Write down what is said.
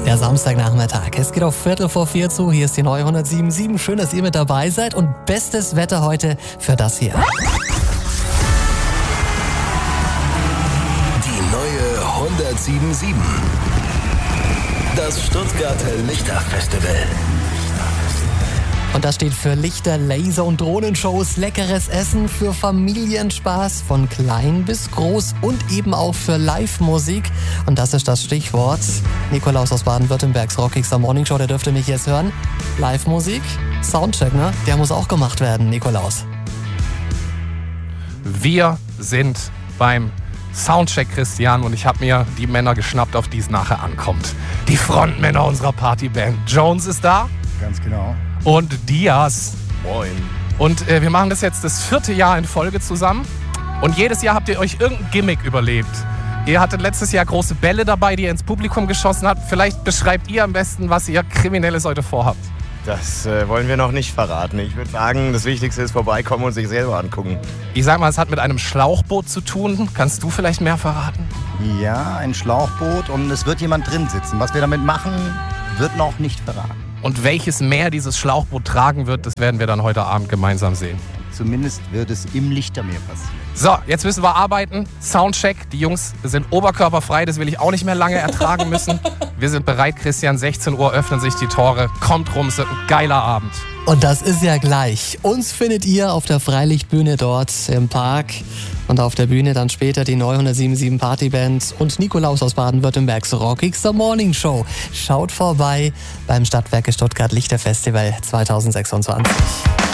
Der Samstagnachmittag. Es geht auf 3:45 zu. Hier ist die neue 107.7. Schön, dass ihr mit dabei seid. Und bestes Wetter heute für das hier. Die neue 107.7. Das Stuttgarter Lichterfestival. Und das steht für Lichter, Laser und Drohnenshows, leckeres Essen, für Familienspaß von klein bis groß und eben auch für Live-Musik. Und das ist das Stichwort. Nikolaus aus Baden-Württembergs Rockigster Morning Show, der dürfte mich jetzt hören. Live-Musik, Soundcheck, ne? Der muss auch gemacht werden, Nikolaus. Wir sind beim Soundcheck, Christian, und ich habe mir die Männer geschnappt, auf die es nachher ankommt. Die Frontmänner unserer Partyband. Jones ist da. Ganz genau. Und Diaz. Moin. Und wir machen das jetzt das 4. Jahr in Folge zusammen. Und jedes Jahr habt ihr euch irgendein Gimmick überlegt. Ihr hattet letztes Jahr große Bälle dabei, die ihr ins Publikum geschossen habt. Vielleicht beschreibt ihr am besten, was ihr Kriminelles heute vorhabt. Das wollen wir noch nicht verraten. Ich würde sagen, das Wichtigste ist vorbeikommen und sich selber angucken. Ich sag mal, es hat mit einem Schlauchboot zu tun. Kannst du vielleicht mehr verraten? Ja, ein Schlauchboot und es wird jemand drin sitzen. Was wir damit machen, wird noch nicht verraten. Und welches Meer dieses Schlauchboot tragen wird, das werden wir dann heute Abend gemeinsam sehen. Zumindest wird es im Lichtermeer passieren. So, jetzt müssen wir arbeiten. Soundcheck. Die Jungs sind oberkörperfrei, das will ich auch nicht mehr lange ertragen müssen. Wir sind bereit, Christian. 16 Uhr öffnen sich die Tore. Kommt rum, es wird ein geiler Abend. Und das ist ja gleich. Uns findet ihr auf der Freilichtbühne dort im Park. Und auf der Bühne dann später die neue 107.7 Partyband und Nikolaus aus Baden-Württembergs Rockigster Morning Show. Schaut vorbei beim Stadtwerke Stuttgart Lichterfestival 2026.